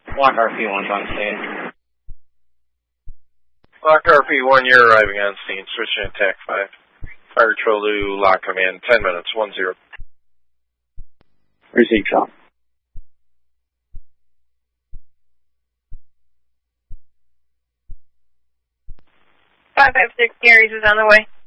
Lock RP1's on scene. Lock RP1, you're arriving on scene. Switching to TAC 5. Fire Patrol to lock command. 10 minutes. 1-0. Receive shot. 556 Gary's is on the way.